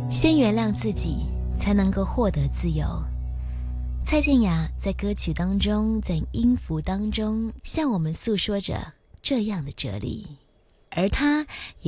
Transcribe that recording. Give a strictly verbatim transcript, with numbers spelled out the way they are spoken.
先原谅自己，才能够获得自由。蔡健雅在歌曲当中，在音符当中向我们诉说着这样的哲理，而她也